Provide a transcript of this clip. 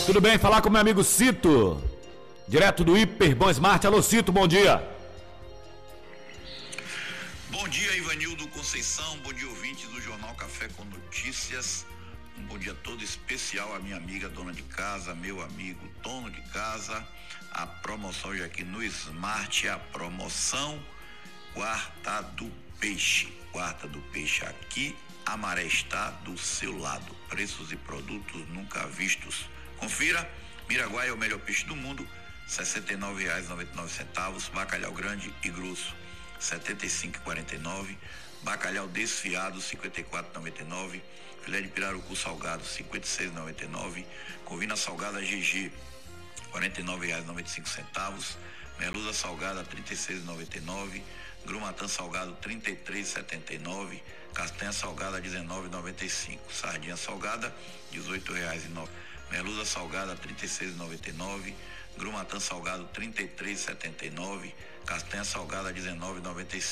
Tudo bem? Falar com meu amigo Cito, direto do Hiper Bom Smart. Alô, Cito, bom dia. Bom dia, Ivanildo Conceição, bom dia, ouvintes do Jornal Café com Notícias. Um bom dia todo especial à minha amiga dona de casa, meu amigo dono de casa. A promoção já aqui no Smart, a promoção Quarta do Peixe. Quarta do Peixe aqui, a maré está do seu lado. Preços e produtos nunca vistos. Confira, Miraguaia é o melhor peixe do mundo, R$ 69,99. Bacalhau grande e grosso, R$ 75,49. Bacalhau desfiado, R$ 54,99. Filé de pirarucu salgado, R$ 56,99. Corvina salgada GG, R$ 49,95. Merluza salgada, R$ 36,99. Grumatã salgado, R$ 33,79. Castanha salgada, R$ 19,95. Sardinha salgada, R$ 18,09. Merluza salgada, R$ 36,99. Grumatã salgado, R$ 33,79. Castanha salgada, R$ 19,95.